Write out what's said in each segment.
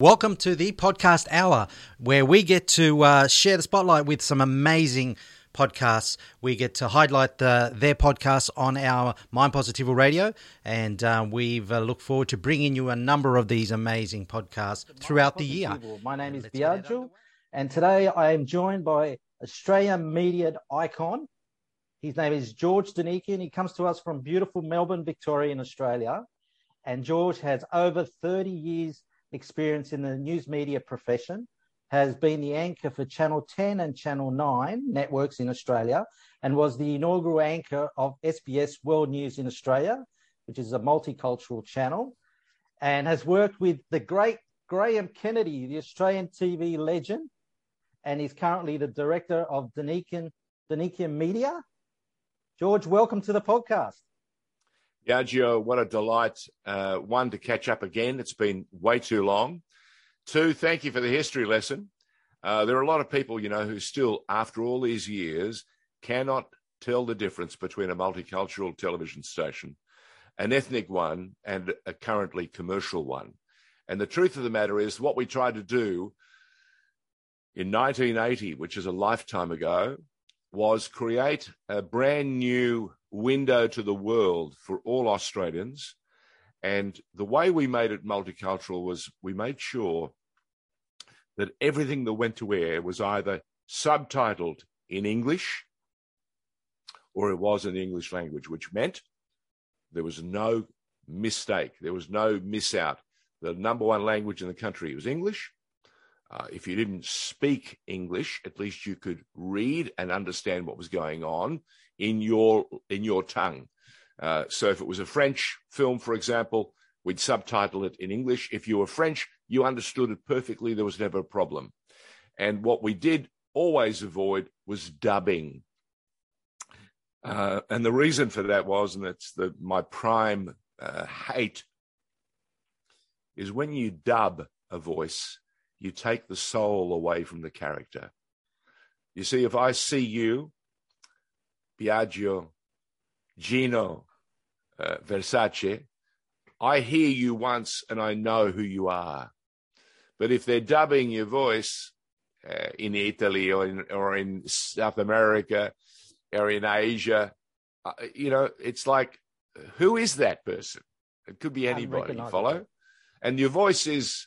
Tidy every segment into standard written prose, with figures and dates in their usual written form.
Welcome to the Podcast Hour, where we get to share the spotlight with some amazing podcasts. We get to highlight their podcasts on our Mind Positivo Radio, and we've looked forward to bringing you a number of these amazing podcasts throughout the year. My name is Biagio, and today I am joined by Australian media icon. His name is George Denikian. He comes to us from beautiful Melbourne, Victoria in Australia, and George has over 30 years experience in the news media profession, has been the anchor for Channel 10 and Channel 9 networks in Australia, and was the inaugural anchor of SBS World News in Australia, which is a multicultural channel, and has worked with the great Graham Kennedy, the Australian TV legend, and is currently the director of Denikian Media. George, welcome to the podcast. Yeah, Gio, what a delight. One, to catch up again. It's been way too long. Two, thank you for the history lesson. There are a lot of people, who still, after all these years, cannot tell the difference between a multicultural television station, an ethnic one, and a currently commercial one. And the truth of the matter is, what we tried to do in 1980, which is a lifetime ago, was create a brand new window to the world for all Australians. And the way we made it multicultural was we made sure that everything that went to air was either subtitled in English or it was in the English language, which meant there was no mistake. There was no miss out. The number one language in the country was English. If you didn't speak English, at least you could read and understand what was going on in your tongue. So if it was a French film, for example, we'd subtitle it in English. If you were French, you understood it perfectly. There was never a problem. And what we did always avoid was dubbing. And the reason for that was, and that's my prime hate, is when you dub a voice, you take the soul away from the character. You see, if I see you, Biagio, Gino, Versace, I hear you once and I know who you are. But if they're dubbing your voice in Italy or in South America or in Asia, it's like, who is that person? It could be anybody, you follow? And your voice is,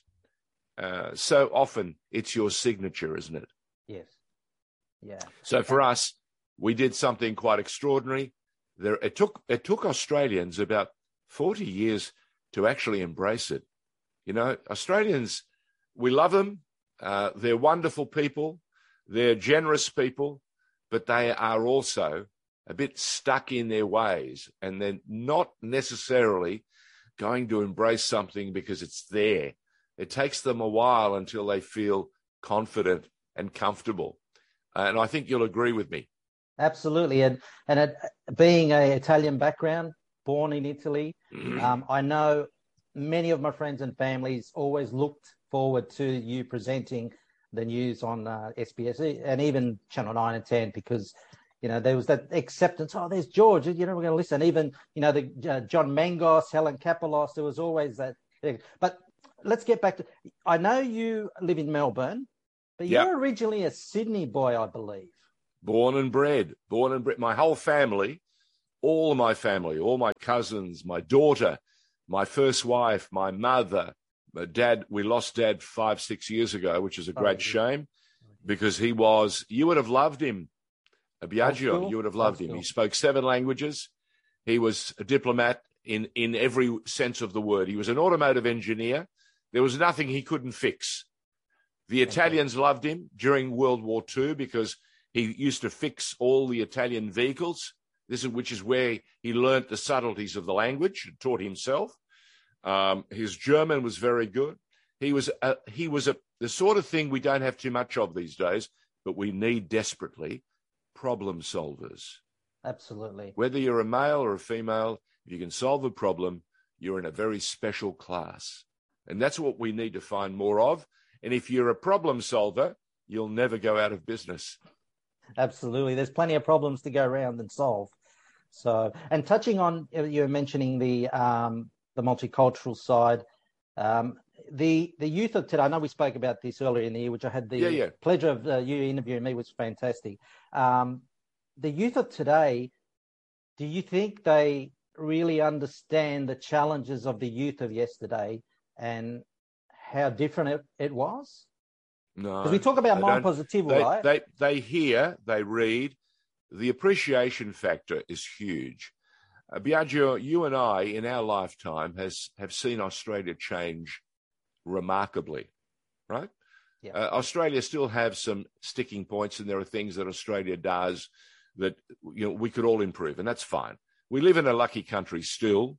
so often it's your signature, isn't it? Yes. Yeah. So for us, we did something quite extraordinary. It took Australians about 40 years to actually embrace it. Australians, we love them. They're wonderful people. They're generous people, but they are also a bit stuck in their ways, and they're not necessarily going to embrace something because it's there. It takes them a while until they feel confident and comfortable. And I think you'll agree with me. Absolutely. And being an Italian background, born in Italy, I know many of my friends and families always looked forward to you presenting the news on SBS and even Channel 9 and 10 because, there was that acceptance. Oh, there's George. We're going to listen. Even, the John Mangos, Helen Kapelos, there was always that. But let's get back to, I know you live in Melbourne, but you're originally a Sydney boy, I believe. Born and bred. My whole family, all my cousins, my daughter, my first wife, my mother, my dad. We lost Dad 5-6 years ago, which is a great shame because you would have loved him. Biagio, you would have loved him. He spoke 7 languages. He was a diplomat in every sense of the word. He was an automotive engineer. There was nothing he couldn't fix. The Italians loved him during World War II because he used to fix all the Italian vehicles. Which is where he learnt the subtleties of the language and taught himself. His German was very good. He was the sort of thing we don't have too much of these days, but we need desperately problem solvers. Absolutely. Whether you're a male or a female, if you can solve a problem, you're in a very special class. And that's what we need to find more of. And if you're a problem solver, you'll never go out of business. Absolutely. There's plenty of problems to go around and solve. So, and touching on, you're mentioning the multicultural side, the youth of today, I know we spoke about this earlier in the year, which I had the pleasure of you interviewing me, was fantastic. The youth of today, do you think they really understand the challenges of the youth of yesterday and how different it was? No. Because we talk about Mind Positivo, right? They hear, they read. The appreciation factor is huge. Biagio, you and I, in our lifetime, have seen Australia change remarkably, right? Yeah. Australia still have some sticking points, and there are things that Australia does that we could all improve, and that's fine. We live in a lucky country still.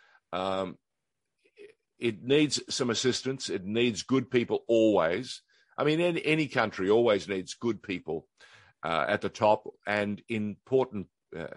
It needs some assistance. It needs good people always. I mean, any country always needs good people at the top, and importantly,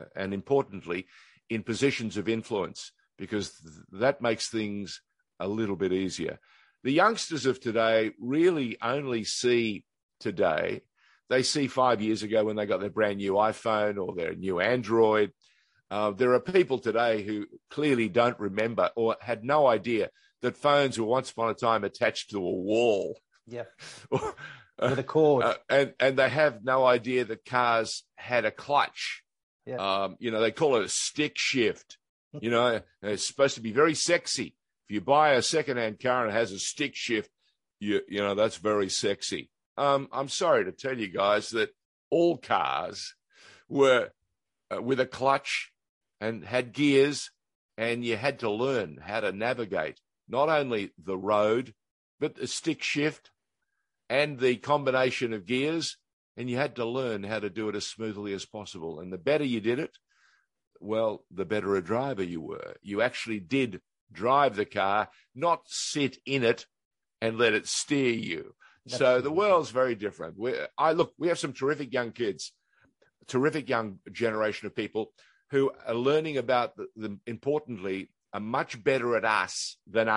in positions of influence, because that makes things a little bit easier. The youngsters of today really only see today. They see 5 years ago when they got their brand new iPhone or their new Android. There are people today who clearly don't remember or had no idea that phones were once upon a time attached to a wall. Yeah. With a cord. And they have no idea that cars had a clutch. Yeah. They call it a stick shift. It's supposed to be very sexy. If you buy a secondhand car and it has a stick shift, that's very sexy. I'm sorry to tell you guys that all cars were with a clutch and had gears, and you had to learn how to navigate not only the road, but the stick shift and the combination of gears, and you had to learn how to do it as smoothly as possible. And the better you did it, well, the better a driver you were. You actually did drive the car, not sit in it and let it steer you. So the world's very different. We have some terrific young kids, terrific young generation of people who are learning about importantly, are much better at us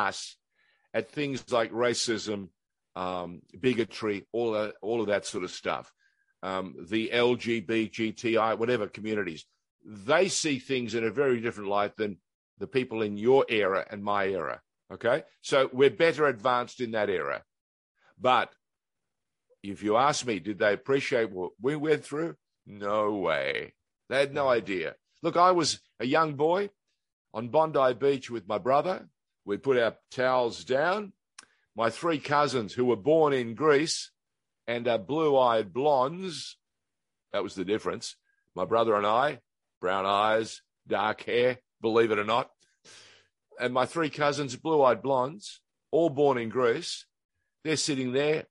at things like racism, bigotry, all of that sort of stuff. The LGBTI, whatever communities, they see things in a very different light than the people in your era and my era. Okay. So we're better advanced in that era. But if you ask me, did they appreciate what we went through? No way. They had no idea. Look, I was a young boy on Bondi Beach with my brother. We put our towels down. My three cousins who were born in Greece and are blue-eyed blondes, that was the difference. My brother and I, brown eyes, dark hair, believe it or not. And my three cousins, blue-eyed blondes, all born in Greece. They're sitting there.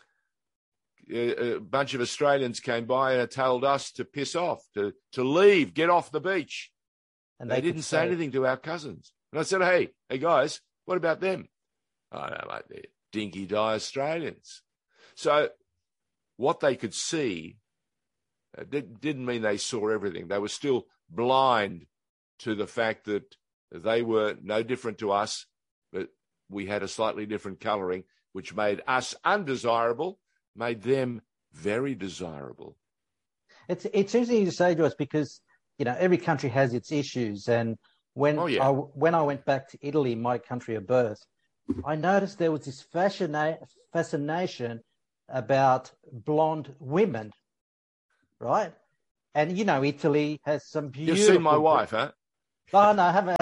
A bunch of Australians came by and told us to piss off, to leave, get off the beach. And they didn't say anything to our cousins. And I said, hey guys, what about them? Oh, no, mate, they're dinky-die Australians. So what they could see didn't mean they saw everything. They were still blind to the fact that they were no different to us, but we had a slightly different colouring, which made us undesirable, made them very desirable. It's interesting to say to us because, every country has its issues. And when I went back to Italy, my country of birth, I noticed there was this fascination about blonde women, right? And, Italy has some beautiful... You've seen my wife, huh? Oh, no, I haven't.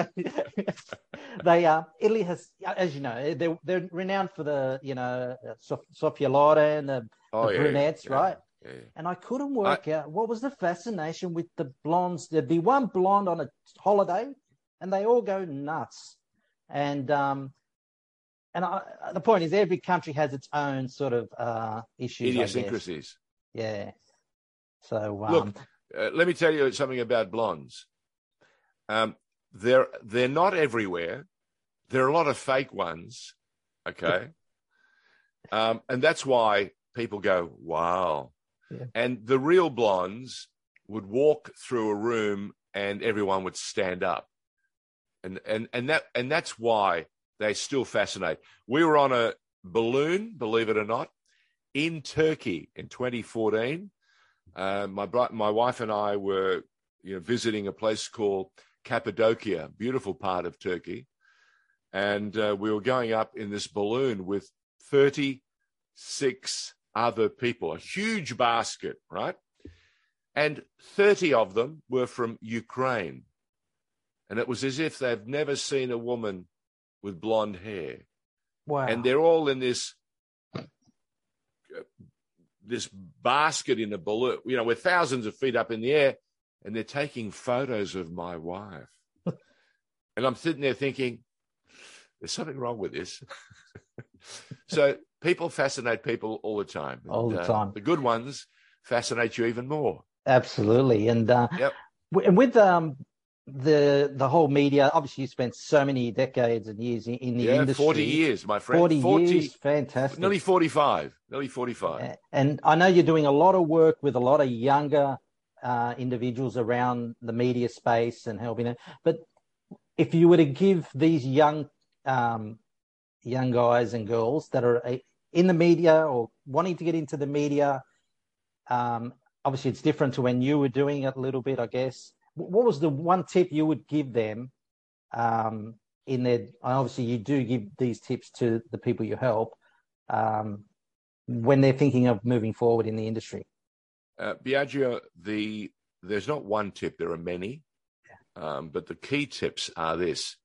Italy has, as you know, they're renowned for the, Sofia Loren, the brunettes, right? Yeah. And I couldn't work out what was the fascination with the blondes. There'd be one blonde on a holiday, and they all go nuts. And the point is, every country has its own sort of issues. Idiosyncrasies. Yeah. So look, let me tell you something about blondes. They're not everywhere. There are a lot of fake ones. Okay. And that's why people go, wow. Yeah. And the real blondes would walk through a room and everyone would stand up. And that's why they still fascinate. We were on a balloon, believe it or not, in Turkey in 2014. My wife and I were visiting a place called Cappadocia, beautiful part of Turkey. And we were going up in this balloon with 36 other people, a huge basket, right? And 30 of them were from Ukraine. And it was as if they've never seen a woman with blonde hair. Wow. And they're all in this basket in a balloon. You know, we're thousands of feet up in the air, and they're taking photos of my wife. And I'm sitting there thinking, there's something wrong with this. So people fascinate people all the time. All the time. The good ones fascinate you even more. Absolutely. And Yep. and with the whole media, obviously you spent so many decades and years in the industry. 40 years, my friend. 40 years, fantastic. Nearly 45. And I know you're doing a lot of work with a lot of younger individuals around the media space and helping it. But if you were to give these young guys and girls that are in the media or wanting to get into the media, obviously it's different to when you were doing it a little bit, I guess. What was the one tip you would give them in their, obviously you do give these tips to the people you help when they're thinking of moving forward in the industry? Biagio, there's not one tip, there are many. But the key tips are this.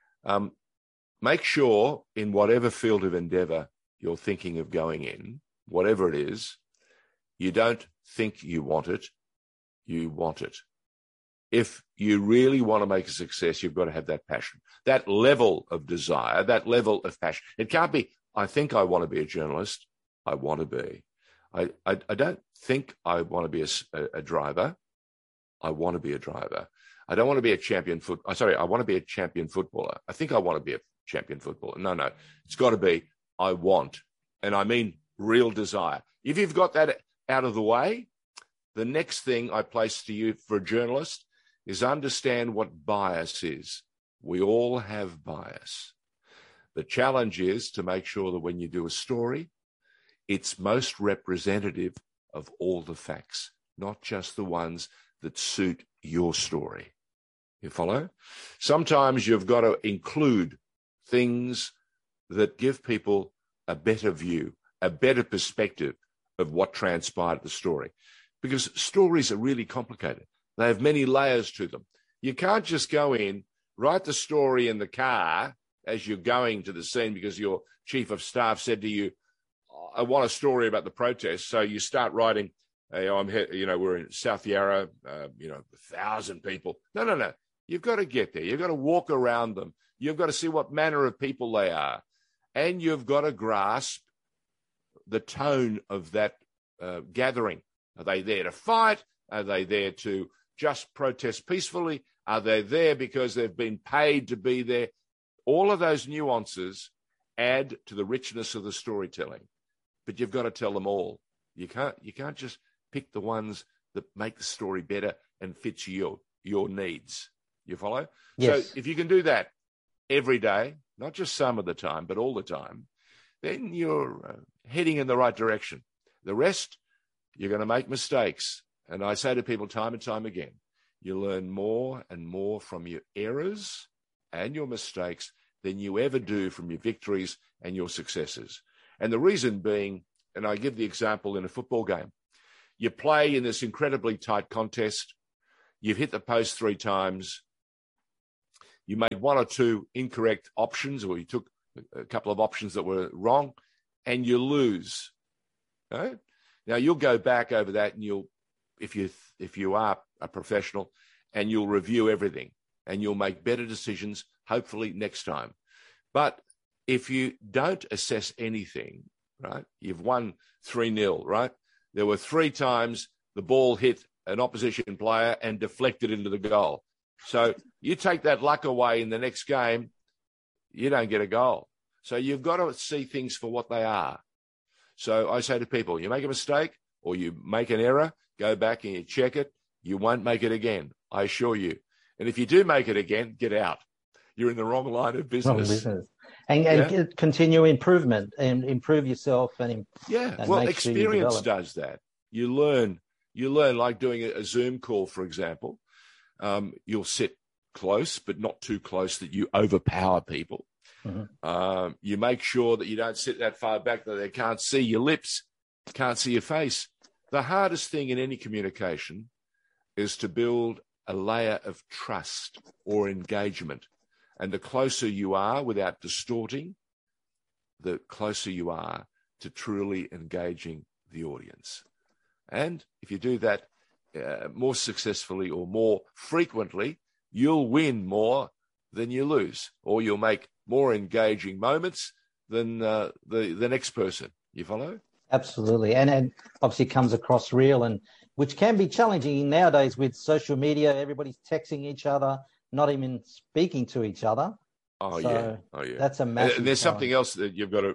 Make sure in whatever field of endeavor you're thinking of going in, whatever it is, you don't think you want it, you want it. If you really want to make a success, you've got to have that passion, that level of desire, that level of passion. It can't be, I think I want to be a journalist. I want to be. I don't think I want to be a driver. I want to be a driver. I don't want to be a champion I want to be a champion footballer. I think I want to be a champion footballer. No. It's got to be, I want. And I mean real desire. If you've got that out of the way, the next thing I place to you for a journalist is understand what bias is. We all have bias. The challenge is to make sure that when you do a story, it's most representative of all the facts, not just the ones that suit your story. You follow? Sometimes you've got to include things that give people a better view, a better perspective of what transpired in the story. Because stories are really complicated. They have many layers to them. You can't just go in, write the story in the car as you're going to the scene because your chief of staff said to you, I want a story about the protest. So you start writing, hey, we're in South Yarra, 1,000 people. No. You've got to get there. You've got to walk around them. You've got to see what manner of people they are. And you've got to grasp the tone of that gathering. Are they there to fight? Are they there to just protest peacefully? Are they there because they've been paid to be there? All of those nuances add to the richness of the storytelling. But you've got to tell them all. You can't just pick the ones that make the story better and fits your needs. You follow? Yes. So if you can do that every day, not just some of the time, but all the time, then you're heading in the right direction. The rest, you're going to make mistakes. And I say to people time and time again, you learn more and more from your errors and your mistakes than you ever do from your victories and your successes. And the reason being, and I give the example in a football game, you play in this incredibly tight contest, you've hit the post 3 times, you made 1 or 2 incorrect options, or you took a couple of options that were wrong, and you lose. Right? Now you'll go back over that, and you'll, if you are a professional, and you'll review everything, and you'll make better decisions, hopefully next time. But if you don't assess anything, right? You've won 3-0, right? There were 3 times the ball hit an opposition player and deflected into the goal. So you take that luck away in the next game, you don't get a goal. So you've got to see things for what they are. So I say to people, you make a mistake or you make an error, go back and you check it. You won't make it again, I assure you. And if you do make it again, get out. You're in the wrong line of business. And continue improvement and improve yourself. And well, experience does that. You learn like doing a Zoom call, for example. You'll sit close, but not too close that you overpower people. You make sure that you don't sit that far back that they can't see your lips, can't see your face. The hardest thing in any communication is to build a layer of trust or engagement. And the closer you are without distorting, the closer you are to truly engaging the audience. And if you do that more successfully or more frequently, you'll win more than you lose, or you'll make more engaging moments than the next person. You follow? Absolutely. And obviously comes across real, and which can be challenging nowadays with social media. Everybody's texting each other, not even speaking to each other. Oh, so yeah. That's a massive And there's challenge. something else that you've got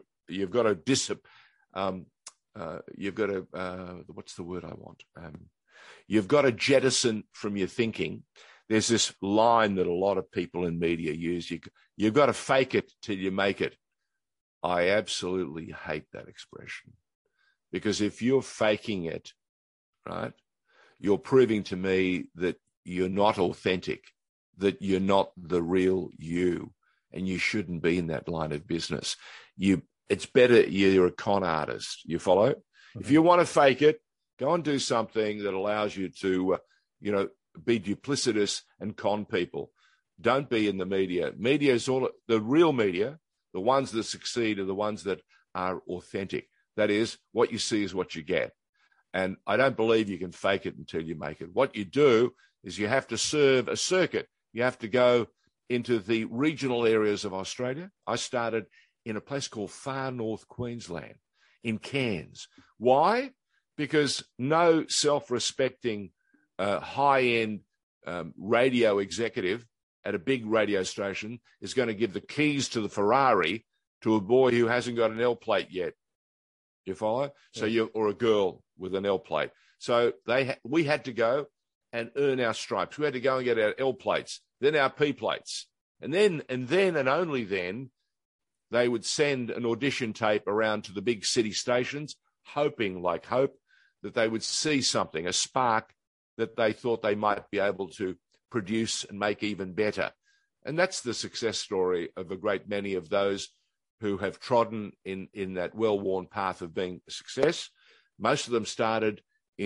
to what's the word I want? You've got to jettison from your thinking. There's this line that a lot of people in media use. You've got to fake it till you make it. I absolutely hate that expression, because if you're faking it, right, you're proving to me that you're not authentic, that you're not the real you, and you shouldn't be in that line of business. It's better you're a con artist. You follow? Mm-hmm. If you want to fake it, go and do something that allows you to, be duplicitous and con people. Don't be in the media. Media is the real media. The ones that succeed are the ones that are authentic. That is, what you see is what you get. And I don't believe you can fake it until you make it. What you do is you have to serve a circuit. You have to go into the regional areas of Australia. I started in a place called Far North Queensland, in Cairns. Why? Because no self-respecting, high-end radio executive at a big radio station is going to give the keys to the Ferrari to a boy who hasn't got an L plate yet. You follow? So or a girl with an L plate. So we had to go and earn our stripes. We had to go and get our L plates, then our P plates, and then and only then they would send an audition tape around to the big city stations, hoping, like hope, that they would see something, a spark that they thought they might be able to produce and make even better. And that's the success story of a great many of those who have trodden in that well-worn path of being a success. Most of them started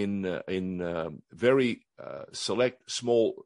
in very select, small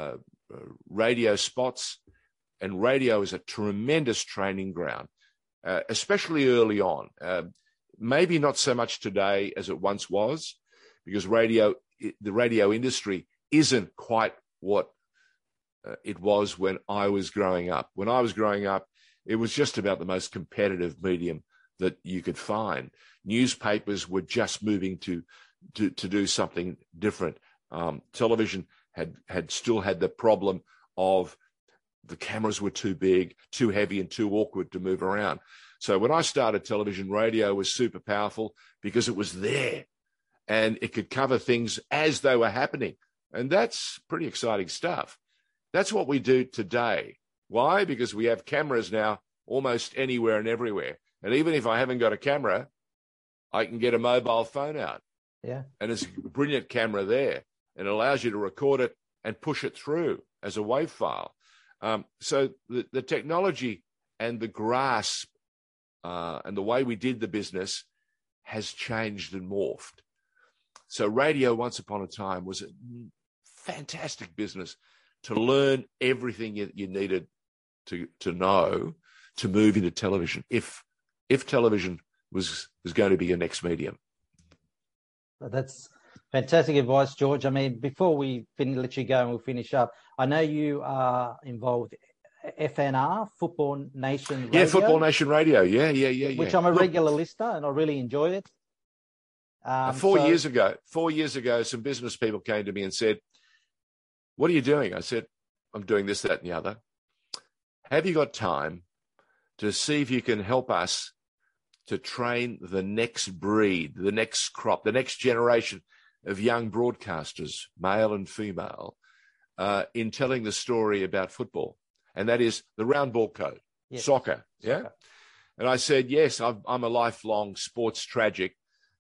radio spots, and radio is a tremendous training ground, especially early on. Maybe not so much today as it once was, because the radio industry isn't quite what it was when I was growing up. When I was growing up, it was just about the most competitive medium that you could find. Newspapers were just moving to do something different. Television had still had the problem of the cameras were too big, too heavy, and too awkward to move around. So when I started television, radio was super powerful because it was there and it could cover things as they were happening. And that's pretty exciting stuff. That's what we do today. Why? Because we have cameras now almost anywhere and everywhere. And even if I haven't got a camera, I can get a mobile phone out. Yeah. And it's a brilliant camera there. And it allows you to record it and push it through as a WAV file. So the technology and the grasp and the way we did the business has changed and morphed. So radio, once upon a time, was a fantastic business to learn everything you needed to know to move into television, if television was going to be your next medium. That's fantastic advice, George. I mean, before we let you go and we'll finish up, I know you are involved FNR, Football Nation Radio. Yeah, Football Nation Radio. Yeah. Which I'm a regular listener and I really enjoy it. 4 years ago, some business people came to me and said, "What are you doing?" I said, "I'm doing this, that, and the other. Have you got time to see if you can help us to train the next breed, the next crop, the next generation of young broadcasters, male and female, in telling the story about football? And that is the round ball code, yes. Soccer. Yeah." And I said, yes, I'm a lifelong sports tragic.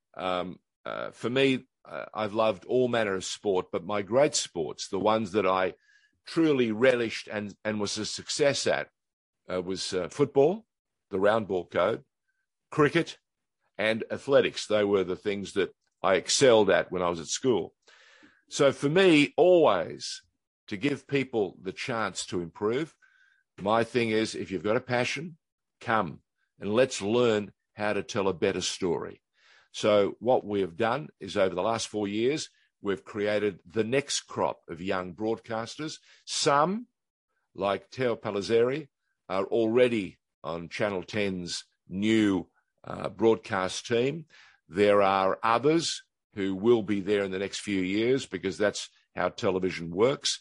For me, I've loved all manner of sport, but my great sports, the ones that I truly relished and was a success at, was football, the round ball code, cricket, and athletics. They were the things that I excelled at when I was at school. So for me, always to give people the chance to improve, my thing is, if you've got a passion, come and let's learn how to tell a better story. So what we have done is over the last 4 years, we've created the next crop of young broadcasters. Some, like Teo Palizzeri, are already on Channel 10's new broadcast team. There are others who will be there in the next few years because that's how television works.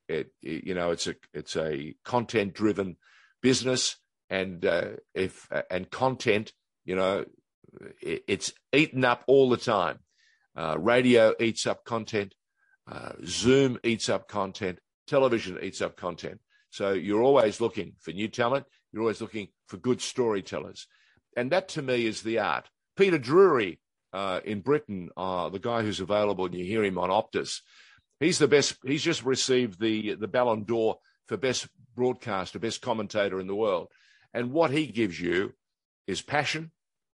It's a content-driven business, and content, it's eaten up all the time. Radio eats up content. Zoom eats up content. Television eats up content. So you're always looking for new talent. You're always looking for good storytellers. And that, to me, is the art. Peter Drury in Britain, the guy who's available, and you hear him on Optus, he's the best. He's just received the Ballon d'Or for best broadcaster, best commentator in the world. And what he gives you is passion.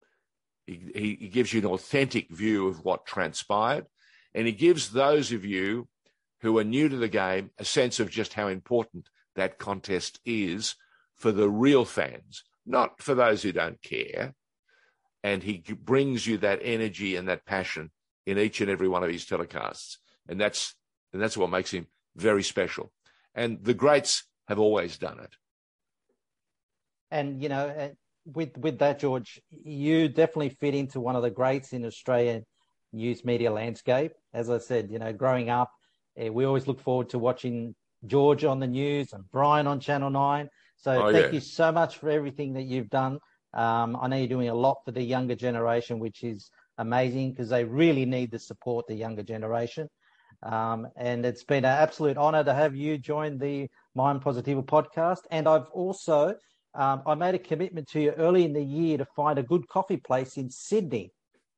He gives you an authentic view of what transpired. And he gives those of you who are new to the game a sense of just how important that contest is for the real fans, not for those who don't care. And he brings you that energy and that passion in each and every one of his telecasts. And that's what makes him very special. And the greats have always done it. And, with that, George, you definitely fit into one of the greats in Australian news media landscape. As I said, growing up, we always look forward to watching George on the news and Brian on Channel 9. So thank you so much for everything that you've done. I know you're doing a lot for the younger generation, which is amazing because they really need the support, the younger generation. And it's been an absolute honour to have you join the Mind Positivo podcast. And I've also, I made a commitment to you early in the year to find a good coffee place in Sydney.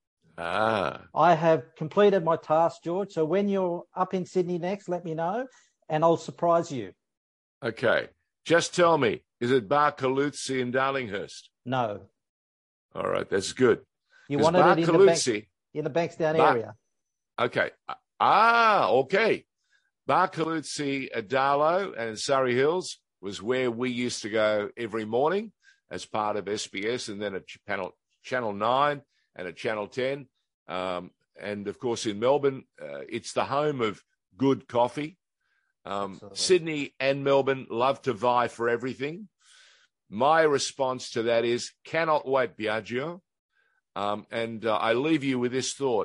I have completed my task, George. So when you're up in Sydney next, let me know and I'll surprise you. Okay. Just tell me, is it Bar Caluzzi in Darlinghurst? No. All right, that's good. You wanted Bar it in the Bankstown area. Okay. Okay. Bar Caluzzi at Darlow and Surrey Hills was where we used to go every morning as part of SBS, and then at Channel 9 and at Channel 10. And, of course, in Melbourne, it's the home of good coffee. Sydney and Melbourne love to vie for everything. My response to that is, cannot wait, Biagio. And I leave you with this thought.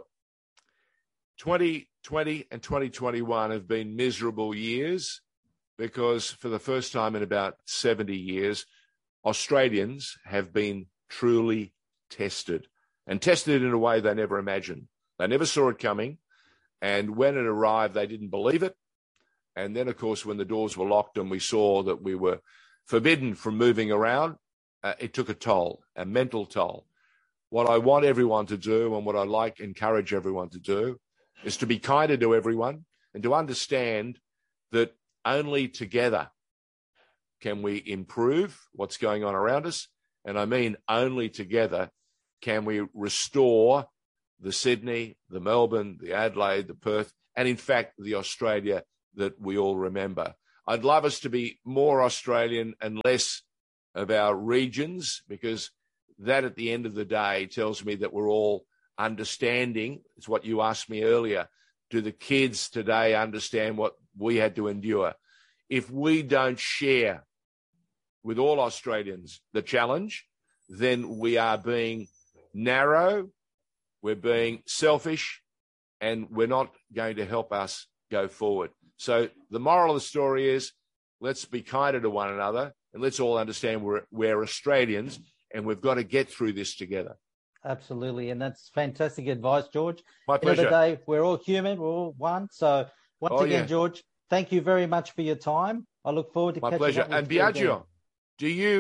2020 and 2021 have been miserable years because for the first time in about 70 years, Australians have been truly tested, and tested in a way they never imagined. They never saw it coming. And when it arrived, they didn't believe it. And then, of course, when the doors were locked and we saw that we were forbidden from moving around, it took a toll, a mental toll. What I want everyone to do, and what I encourage everyone to do, is to be kinder to everyone and to understand that only together can we improve what's going on around us. And I mean only together can we restore the Sydney, the Melbourne, the Adelaide, the Perth, and in fact, the Australia that we all remember. I'd love us to be more Australian and less of our regions, because that at the end of the day tells me that we're all understanding. It's what you asked me earlier. Do the kids today understand what we had to endure? If we don't share with all Australians the challenge, then we are being narrow, we're being selfish, and we're not going to help us go forward. So the moral of the story is, let's be kinder to one another, and let's all understand we're Australians, and we've got to get through this together. Absolutely, and that's fantastic advice, George. My pleasure. At the end of the day, we're all human, we're all one. So once again, George, thank you very much for your time. I look forward to catching up with you. And Biagio,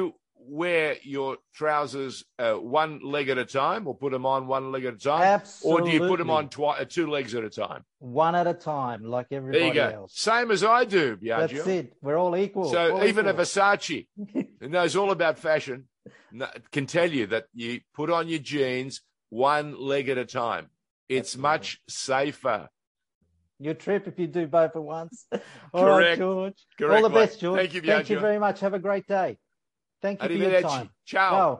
wear your trousers one leg at a time, or put them on one leg at a time? Absolutely. Or do you put them on two legs at a time? One at a time, like everybody else. Same as I do, Biagio. That's it. We're all equal. So all even equal. a Versace, who knows all about fashion, can tell you that you put on your jeans one leg at a time. It's much safer. You'll trip if you do both at once. All Correct. right, George. Correct, all the mate. best, George. Thank you, Thank you Biagio. very much. Have a great day. Thank you for your time. Ciao.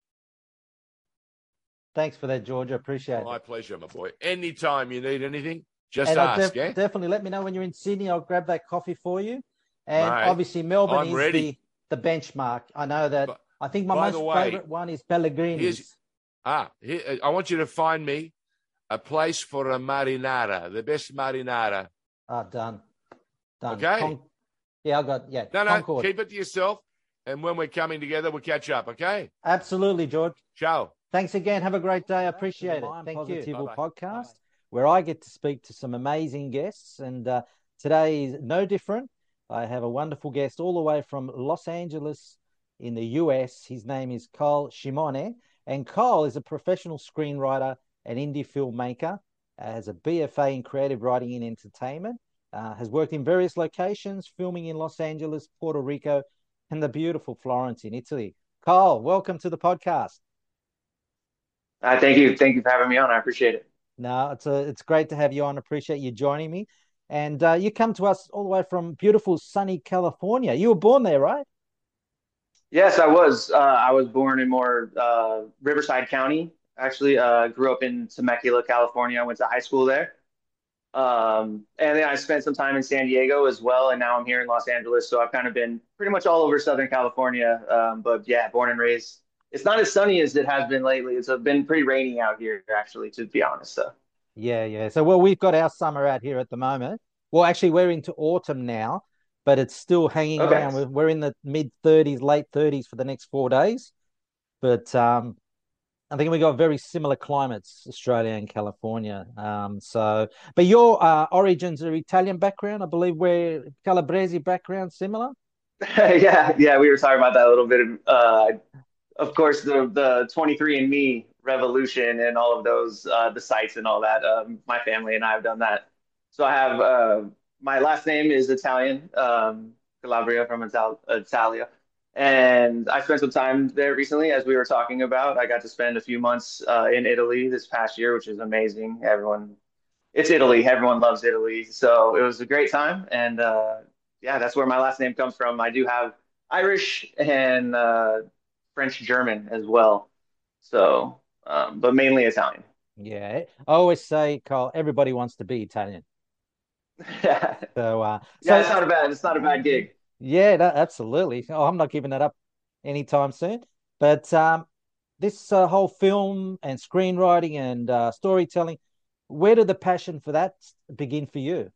Thanks for that, George. I appreciate it. My pleasure, my boy. Anytime you need anything, just and ask. Definitely let me know when you're in Sydney. I'll grab that coffee for you. And Mate, obviously, Melbourne I'm is the benchmark. I know that. I think my most favorite one is Pellegrini's. I want you to find me a place for a marinara, the best marinara. Done. Okay. I got, No, Concord. keep it to yourself. And when we're coming together, we'll catch up, okay? Absolutely, George. Ciao. Thanks again. Have a great day. I appreciate it. Thank you. Podcast, where I get to speak to some amazing guests. And today is no different. I have a wonderful guest all the way from Los Angeles in the US. His name is Kyle Shimone. And Kyle is a professional screenwriter and indie filmmaker, has a BFA in creative writing and entertainment, has worked in various locations, filming in Los Angeles, Puerto Rico, and the beautiful Florence in Italy. Kyle, welcome to the podcast. Thank you. Thank you for having me on. I appreciate it. No, it's great to have you on. Appreciate you joining me. And you come to us all the way from beautiful, sunny California. You were born there, right? Yes, I was. I was born in Riverside County. Actually, grew up in Temecula, California. I went to high school there. And then I spent some time in San Diego as well. And now I'm here in Los Angeles. So I've kind of been pretty much all over Southern California. But yeah, born and raised. It's not as sunny as it has been lately. It's been pretty rainy out here, actually, to be honest. So. Yeah. So, we've got our summer out here at the moment. Well, actually, we're into autumn now, but it's still hanging around. We're in the mid 30s, late 30s for the next 4 days. But I think we got very similar climates, Australia and California. But your origins are Italian background. I believe we're Calabrese background, similar. Yeah. We were talking about that a little bit. Of course, the 23andMe revolution and all of those, the sites and all that. My family and I have done that. So I have my last name is Italian, Calabria from Italia. And I spent some time there recently, as we were talking about. I got to spend a few months in Italy this past year, which is amazing. It's Italy. Everyone loves Italy. So it was a great time. And that's where my last name comes from. I do have Irish and French German as well. So, but mainly Italian. Yeah. I always say, Carl, everybody wants to be Italian. So it's not a bad gig. Yeah, absolutely. Oh, I'm not giving that up anytime soon. But this whole film and screenwriting and storytelling, where did the passion for that begin for you?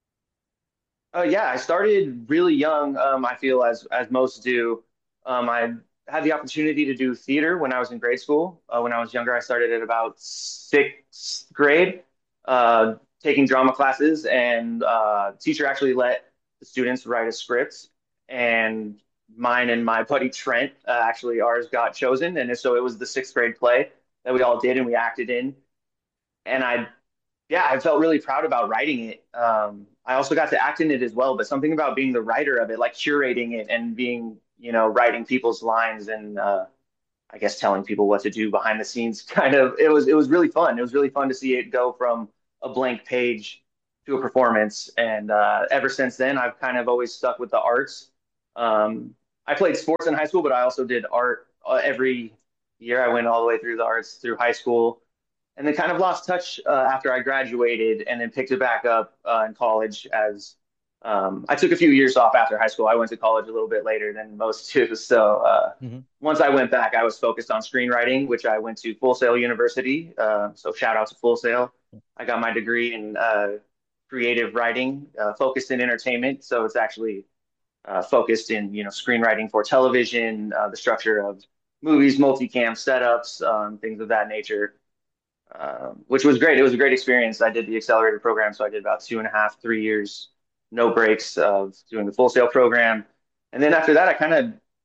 I started really young. I feel as most do. I had the opportunity to do theater when I was in grade school. When I was younger, I started at about sixth grade, taking drama classes, and teacher actually let the students write a script, and mine and my buddy Trent, actually ours got chosen, and so it was the sixth grade play that we all did and we acted in, and I felt really proud about writing it. I also got to act in it as well, but something about being the writer of it, like curating it and being, writing people's lines and I guess telling people what to do behind the scenes, it was really fun. It was really fun to see it go from a blank page to a performance. And ever since then, I've kind of always stuck with the arts. I played sports in high school, but I also did art every year. I went all the way through the arts through high school, and then kind of lost touch after I graduated, and then picked it back up in college as I took a few years off after high school. I went to college a little bit later than most too. So once I went back, I was focused on screenwriting, which I went to Full Sail University. So shout out to Full Sail. I got my degree in creative writing, focused in entertainment. So it's actually focused in, screenwriting for television, the structure of movies, multicam setups, things of that nature. Which was great. It was a great experience. I did the accelerated program, so I did about 2.5, 3 years, no breaks of doing the Full Sail program. And then after that, I kind of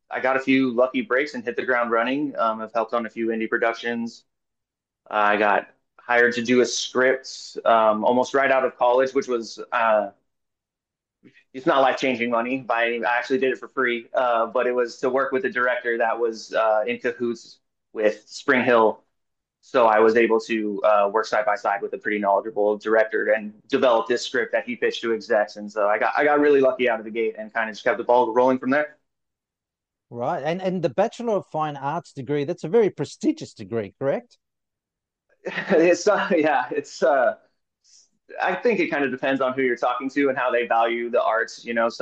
I got a few lucky breaks and hit the ground running. I've helped on a few indie productions. I got hired to do a script almost right out of college, which was it's not life-changing money by any. I actually did it for free, but it was to work with a director that was in cahoots with Spring Hill. So I was able to work side by side with a pretty knowledgeable director and develop this script that he pitched to execs. And so I got really lucky out of the gate and kind of just kept the ball rolling from there. Right. And the Bachelor of Fine Arts degree, that's a very prestigious degree, correct? It's I think it kind of depends on who you're talking to and how they value the arts. You know,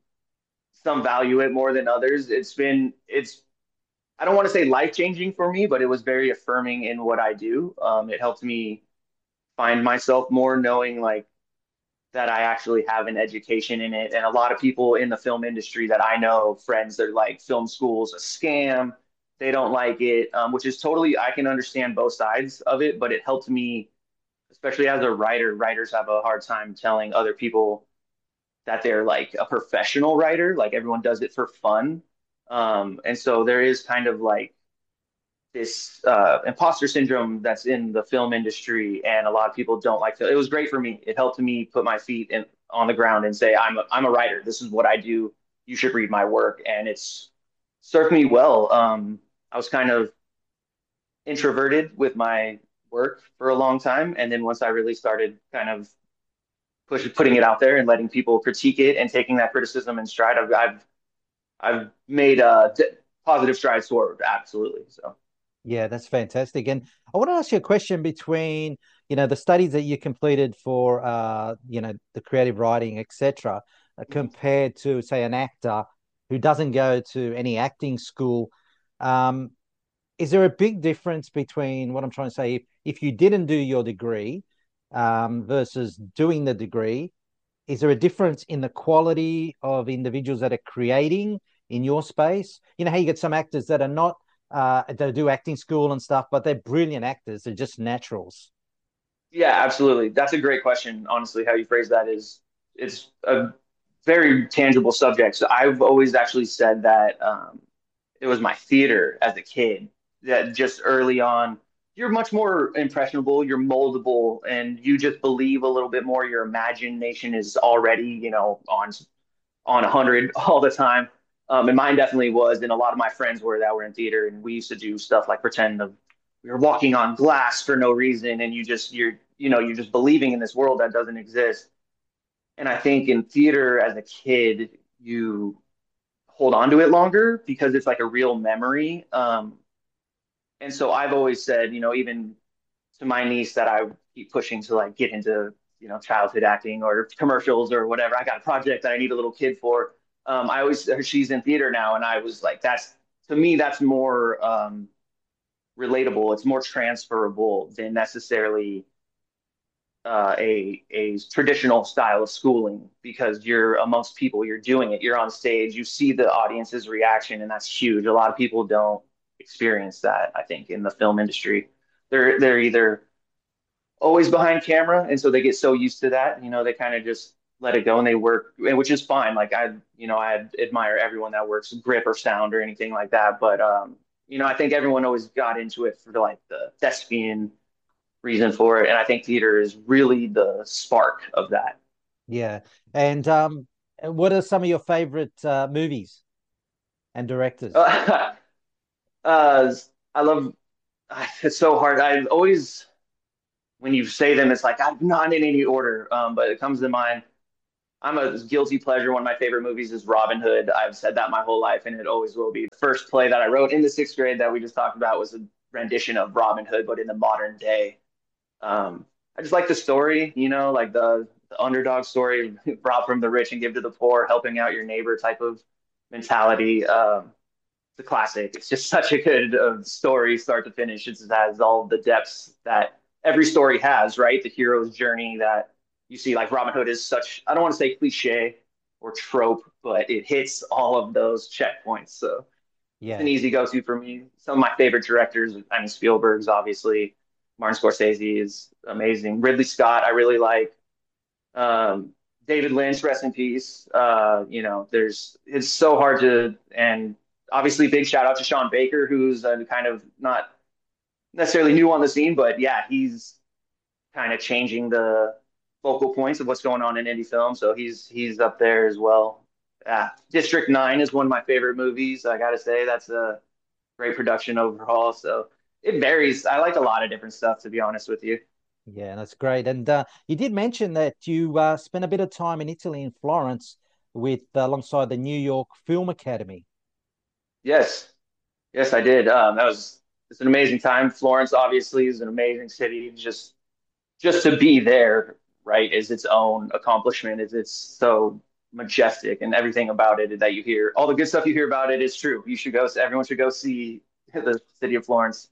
some value it more than others. It's I don't want to say life changing for me, but it was very affirming in what I do. It helped me find myself more, knowing like that I actually have an education in it. And a lot of people in the film industry that I know, friends, they're like film school's a scam. They don't like it, which is totally, I can understand both sides of it, but it helped me, especially as a writer. Writers have a hard time telling other people that they're like a professional writer. Like everyone does it for fun. And so there is kind of like this imposter syndrome that's in the film industry, and a lot of people don't like to. It was great for me. It helped me put my feet on the ground and say, I'm a writer. This is what I do. You should read my work, and it's served me well. I was kind of introverted with my work for a long time, and then once I really started kind of putting it out there and letting people critique it and taking that criticism in stride, I've made positive strides forward. Absolutely. So. Yeah, that's fantastic. And I want to ask you a question between, the studies that you completed for, the creative writing, etc., compared to, say, an actor who doesn't go to any acting school. Um, is there a big difference between what I'm trying to say? If you didn't do your degree versus doing the degree, is there a difference in the quality of individuals that are creating in your space? You know how you get some actors that are not they do acting school and stuff, but they're brilliant actors. They're just naturals. Yeah, absolutely. That's a great question. Honestly, how you phrase that is it's a very tangible subject. So I've always actually said that it was my theater as a kid that just early on, you're much more impressionable, you're moldable, and you just believe a little bit more. Your imagination is already, on 100 all the time. And mine definitely was, and a lot of my friends were that were in theater, and we used to do stuff like pretend we were walking on glass for no reason, and you're just believing in this world that doesn't exist. And I think in theater as a kid, you hold on to it longer because it's like a real memory. And so I've always said, even to my niece that I keep pushing to like get into, childhood acting or commercials or whatever. I got a project that I need a little kid for. I always, she's in theater now, and I was like, that's to me, that's more relatable. It's more transferable than necessarily a traditional style of schooling, because you're amongst people, you're doing it, you're on stage, you see the audience's reaction, and that's huge. A lot of people don't experience that, I think, in the film industry. They're either always behind camera, and so they get so used to that, they kind of just let it go and they work, which is fine. Like I admire everyone that works grip or sound or anything like that, but I think everyone always got into it for like the thespian reason for it, and I think theater is really the spark of that. Yeah. And what are some of your favorite movies and directors? uh, I love. It's so hard. I always, when you say them, it's like I'm not in any order, but it comes to mind. I'm a guilty pleasure. One of my favorite movies is Robin Hood. I've said that my whole life, and it always will be. The first play that I wrote in the sixth grade that we just talked about was a rendition of Robin Hood, but in the modern day. I just like the story, like the underdog story, rob from the rich and give to the poor, helping out your neighbor type of mentality. It's a classic. It's just such a good story, start to finish. It just has all the depths that every story has, right? The hero's journey that you see, like Robin Hood is such, I don't want to say cliche or trope, but it hits all of those checkpoints. So it's an Yeah. easy go-to for me. Some of my favorite directors, I mean, Spielberg's obviously, Martin Scorsese is amazing. Ridley Scott, I really like. David Lynch, rest in peace. It's so hard to, and obviously, big shout out to Sean Baker, who's kind of not necessarily new on the scene, but yeah, he's kind of changing the focal points of what's going on in indie film. So he's up there as well. Yeah, District 9 is one of my favorite movies. I gotta say that's a great production overall. So it varies. I like a lot of different stuff, to be honest with you. Yeah, that's great. And you did mention that you spent a bit of time in Italy, in Florence, with alongside the New York Film Academy. Yes, yes, I did. That was it's an amazing time. Florence obviously is an amazing city. Just to be there, right, is its own accomplishment. It's so majestic and everything about it that you hear. All the good stuff you hear about it is true. You should go. Everyone should go see the city of Florence.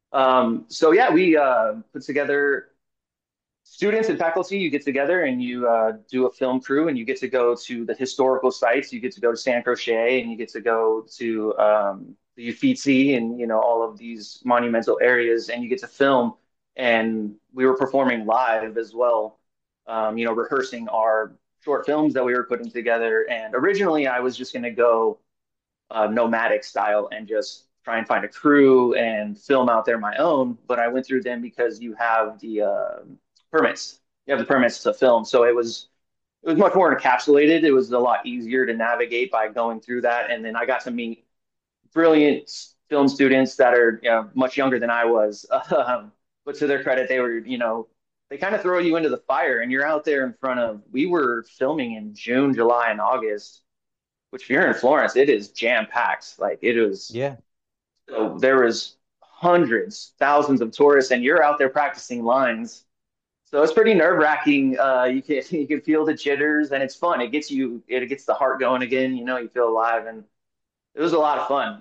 So yeah, we put together students and faculty. You get together and you do a film crew, and you get to go to the historical sites. You get to go to San Croce, and you get to go to the Uffizi, and all of these monumental areas, and you get to film. And we were performing live as well, rehearsing our short films that we were putting together. And originally, I was just going to go nomadic style and just try and find a crew and film out there my own. But I went through them because you have the permits. You have the permits to film, so it was much more encapsulated. It was a lot easier to navigate by going through that, and then I got to meet brilliant film students that are much younger than I was. But to their credit, they were they kind of throw you into the fire, and you're out there in front of. We were filming in June, July, and August, which if you're in Florence, it is jam packed. Like it was. Yeah. So there was hundreds, thousands of tourists, and you're out there practicing lines. So it's pretty nerve wracking. You can feel the jitters, and it's fun. It gets the heart going again. You feel alive, and it was a lot of fun.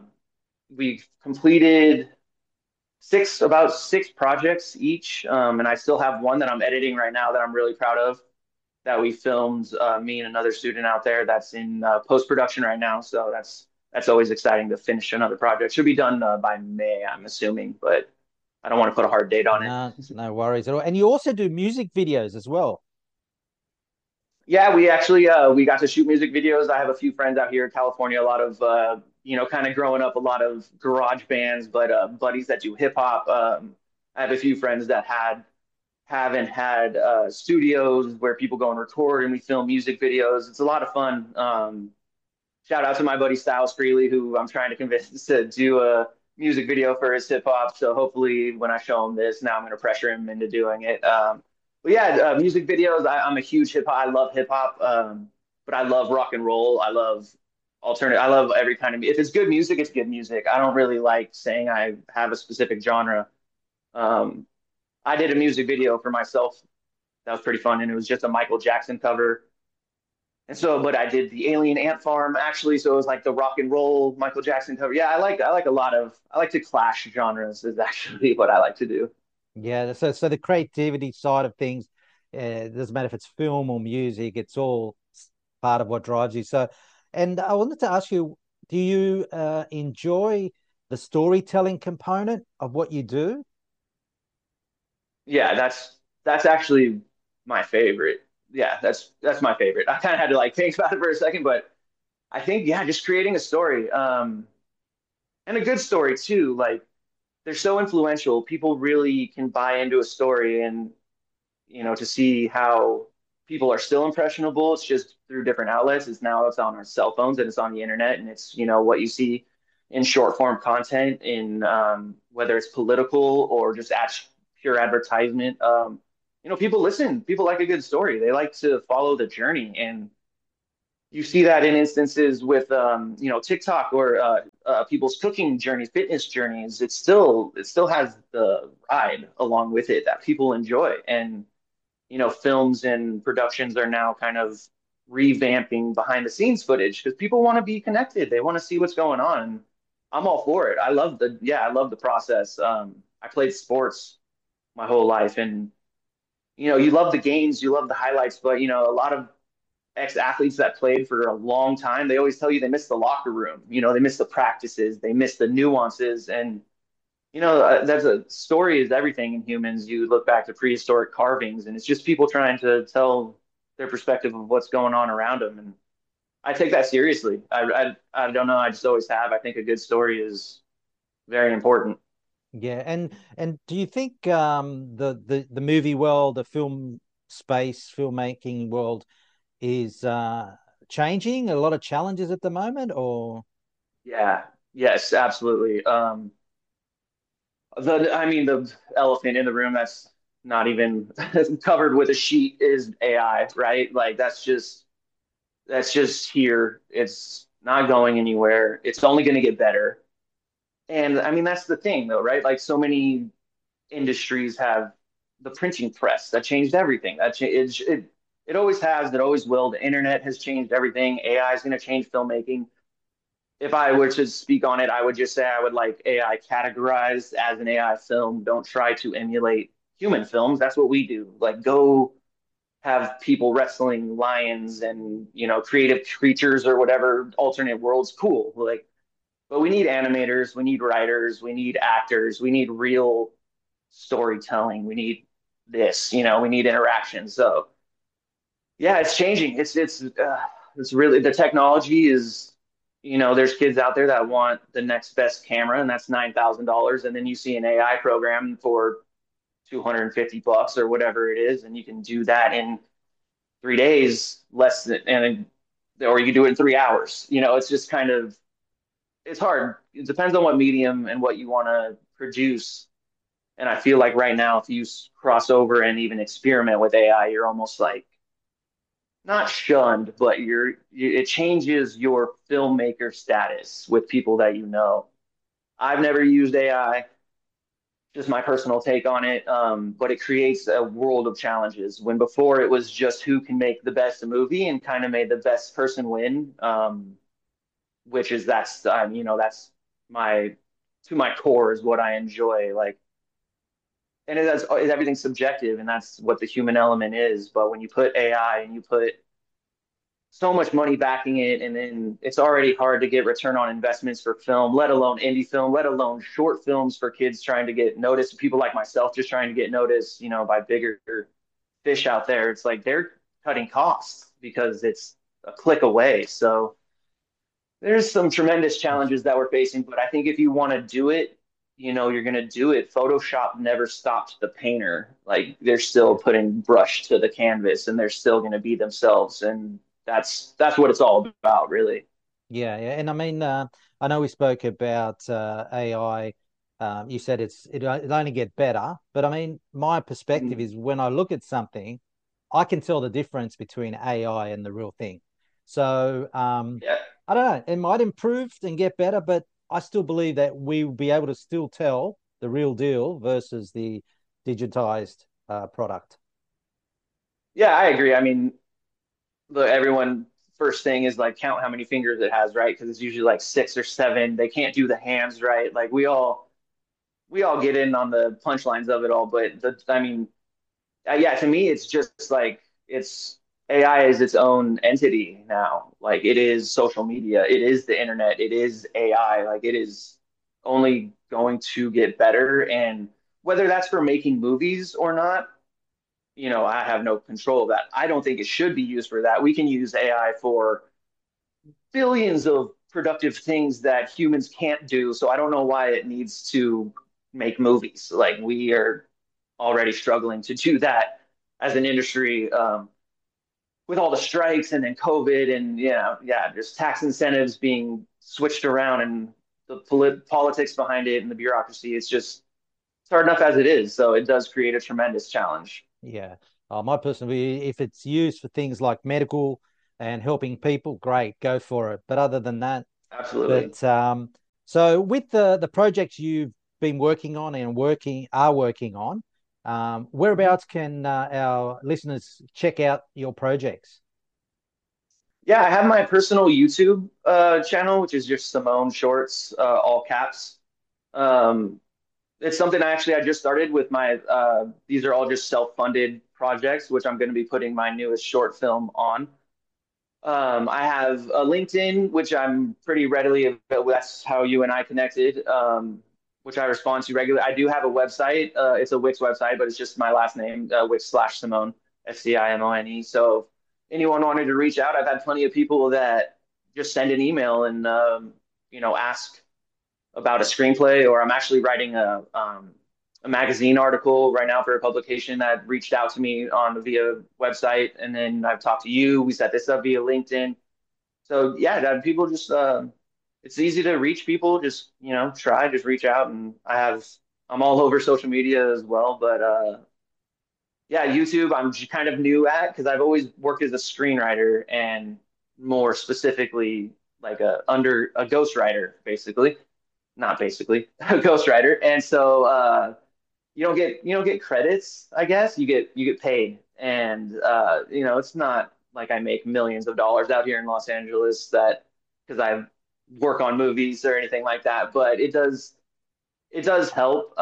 We completed about six projects each, and I still have one that I'm editing right now that I'm really proud of. That we filmed, me and another student out there. That's in post production right now. So that's always exciting to finish another project. Should be done by May, I'm assuming, but I don't want to put a hard date on it. No, no worries at all. And you also do music videos as well. Yeah, we actually we got to shoot music videos. I have a few friends out here in California, a lot of kind of growing up, a lot of garage bands, but buddies that do hip hop. I have a few friends that haven't had studios where people go and record and we film music videos. It's a lot of fun. Shout out to my buddy Styles Freely, who I'm trying to convince to do a music video for his hip hop. So hopefully, when I show him this, now I'm going to pressure him into doing it. But yeah, music videos. I'm a huge hip hop. I love hip hop, but I love rock and roll. I love alternative. I love every kind of. If it's good music, it's good music. I don't really like saying I have a specific genre. Um, I did a music video for myself that was pretty fun, and it was just a Michael Jackson cover. And so, but I did the Alien Ant Farm actually, so it was like the rock and roll Michael Jackson cover. Yeah, I like to clash genres is actually what I like to do. Yeah. So the creativity side of things, it doesn't matter if it's film or music, it's all part of what drives you. So, and I wanted to ask you, do you enjoy the storytelling component of what you do? Yeah, that's actually my favorite. Yeah, that's my favorite. I kind of had to like think about it for a second, but I think yeah, just creating a story, and a good story too. Like they're so influential. People really can buy into a story, and to see how people are still impressionable. It's just through different outlets. It's on our cell phones and it's on the internet, and it's what you see in short form content in whether it's political or just pure advertisement. People listen. People like a good story. They like to follow the journey, and you see that in instances with TikTok or people's cooking journeys, fitness journeys. It still has the ride along with it that people enjoy, and films and productions are now kind of revamping behind the scenes footage because people want to be connected. They want to see what's going on. I'm all for it. I love the process. I played sports my whole life, and you love the games, you love the highlights, but a lot of ex-athletes that played for a long time, they always tell you they miss the locker room. They miss the practices, they miss the nuances, and that's a story is everything in humans. You look back to prehistoric carvings, and it's just people trying to tell their perspective of what's going on around them. And I take that seriously. I don't know. I just always have. I think a good story is very important. Yeah, and do you think the movie world, the film space, filmmaking world is changing? A lot of challenges at the moment, or Yeah. Yes, absolutely. I mean, the elephant in the room that's not even covered with a sheet is AI, right? Like that's just here. It's not going anywhere. It's only going to get better. And I mean, that's the thing though, right? Like so many industries have the printing press that changed everything. It always has, it always will. The internet has changed everything. AI is going to change filmmaking. If I were to speak on it, I would just say I would like AI categorized as an AI film. Don't try to emulate human films. That's what we do. Like go have people wrestling lions and creative creatures or whatever alternate worlds. Cool. Like, but we need animators, we need writers, we need actors, we need real storytelling. We need this. We need interaction. So yeah, it's changing. It's really the technology is. There's kids out there that want the next best camera, and that's $9,000, and then you see an AI program for 250 bucks or whatever it is, and you can do that in 3 days, less than, and or you can do it in 3 hours. It's just kind of it's hard. It depends on what medium and what you want to produce. And I feel like right now, if you cross over and even experiment with AI, you're almost like not shunned, but it changes your filmmaker status with people that you know. I've never used AI, just my personal take on it, but it creates a world of challenges. When before it was just who can make the best movie and kind of made the best person win, which is that's my to my core is what I enjoy. Like, and everything's subjective, and that's what the human element is. But when you put AI and you put so much money backing it, and then it's already hard to get return on investments for film, let alone indie film, let alone short films for kids trying to get noticed, people like myself just trying to get noticed, by bigger fish out there. It's like they're cutting costs because it's a click away. So there's some tremendous challenges that we're facing, but I think if you want to do it, you're going to do it. Photoshop never stopped the painter. Like they're still putting brush to the canvas and they're still going to be themselves. And that's what it's all about, really. yeah, yeah. And I mean, I know we spoke about AI. You said it'll only get better, but I mean, my perspective Mhm. is when I look at something, I can tell the difference between AI and the real thing. So Yeah. I don't know, it might improve and get better, but I still believe that we will be able to still tell the real deal versus the digitized product. Yeah, I agree. I mean, look, everyone first thing is like count how many fingers it has, right? Because it's usually like six or seven. They can't do the hands right. Like we all get in on the punchlines of it all, but I mean, yeah, to me, it's just like it's AI is its own entity now. Like it is social media, it is the internet, it is AI. Like it is only going to get better. And whether that's for making movies or not, I have no control of that. I don't think it should be used for that. We can use AI for billions of productive things that humans can't do. So I don't know why it needs to make movies. Like we are already struggling to do that as an industry with all the strikes and then COVID and yeah, just tax incentives being switched around and the politics behind it and the bureaucracy. It's hard enough as it is. So it does create a tremendous challenge. Yeah. My personal view, if it's used for things like medical and helping people, great, go for it. But other than that, Absolutely. but so with the projects you've been working on and working on, whereabouts can our listeners check out your projects? Yeah, I have my personal YouTube channel, which is just Simone Shorts, all caps. Um, it's something I just started with my these are all just self-funded projects, which I'm going to be putting my newest short film on. I have a LinkedIn, which I'm pretty readily available. That's how you and I connected, which I respond to regularly. I do have a website. It's a Wix website, but it's just my last name, Wix/Simone, Simone. So anyone wanted to reach out, I've had plenty of people that just send an email and ask about a screenplay, or I'm actually writing a magazine article right now for a publication that reached out to me on via website, and then I've talked to you. We set this up via LinkedIn. So yeah, that people just it's easy to reach people. Just just reach out, and I'm all over social media as well. But yeah, YouTube I'm kind of new at because I've always worked as a screenwriter and more specifically like a ghostwriter, basically. Not basically, a ghostwriter. And so you don't get credits, I guess. You get paid. And it's not like I make millions of dollars out here in Los Angeles that because I work on movies or anything like that, but it does help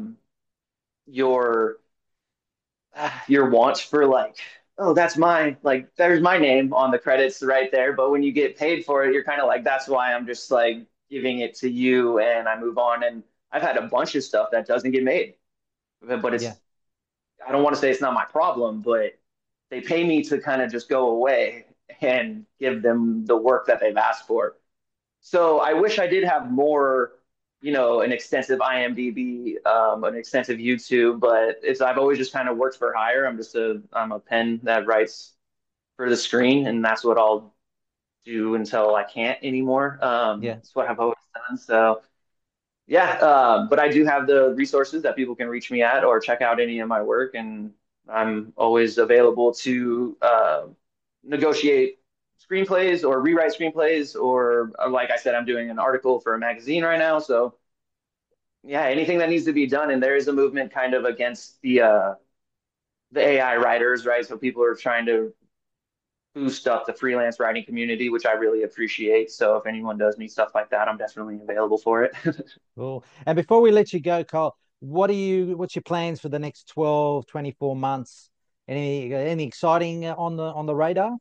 your your wants for like, oh, that's my like there's my name on the credits right there. But when you get paid for it, you're kind of like, that's why I'm just like giving it to you and I move on. And I've had a bunch of stuff that doesn't get made. But Yeah. I don't want to say it's not my problem, but they pay me to kind of just go away and give them the work that they've asked for. So I wish I did have more, an extensive IMDb, an extensive YouTube, but I've always just kind of worked for hire. I'm a pen that writes for the screen, and that's what I'll do until I can't anymore. Yeah. That's what I've always done. So yeah, but I do have the resources that people can reach me at or check out any of my work, and I'm always available to negotiate screenplays or rewrite screenplays, or like I said, I'm doing an article for a magazine right now. So yeah, anything that needs to be done, and there is a movement kind of against the AI writers, right? So people are trying to boost up the freelance writing community, which I really appreciate. So if anyone does need stuff like that, I'm definitely available for it. Cool. And before we let you go, Kyle, what's your plans for the next 12, 24 months? Any exciting on the radar?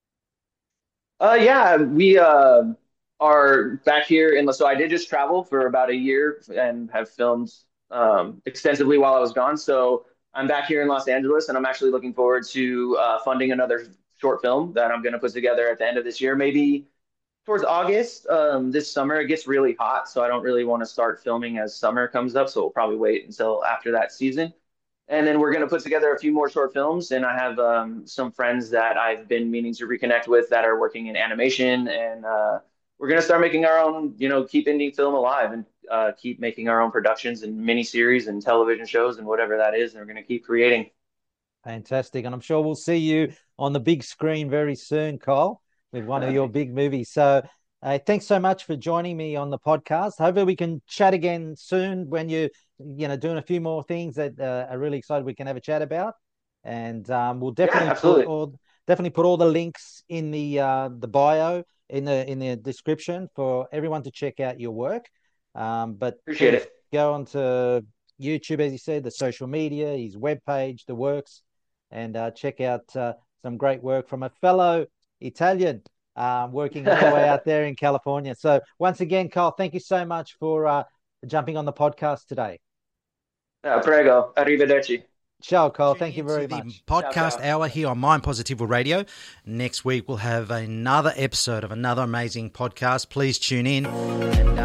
Yeah, we are back here in. So I did just travel for about a year and have filmed extensively while I was gone. So I'm back here in Los Angeles, and I'm actually looking forward to funding another short film that I'm going to put together at the end of this year, maybe towards August. This summer it gets really hot, so I don't really want to start filming as summer comes up. So we'll probably wait until after that season. And then we're going to put together a few more short films. And I have some friends that I've been meaning to reconnect with that are working in animation. And we're going to start making our own, keep indie film alive and keep making our own productions and miniseries and television shows and whatever that is. And we're going to keep creating. Fantastic. And I'm sure we'll see you on the big screen very soon, Kyle, with one of your big movies. So thanks so much for joining me on the podcast. Hopefully we can chat again soon when you're doing a few more things that are really excited we can have a chat about. And we'll definitely put all the links in the bio in the description for everyone to check out your work. But Appreciate it. Go on to YouTube, as you said, the social media, his webpage, the works, and check out some great work from a fellow Italian working all the way out there in California. So once again, Kyle, thank you so much for jumping on the podcast today. Prego. Arrivederci. Ciao, Kyle. Thank you very much. Podcast Hour here on Mind Positivo Radio. Next week, we'll have another episode of another amazing podcast. Please tune in. And,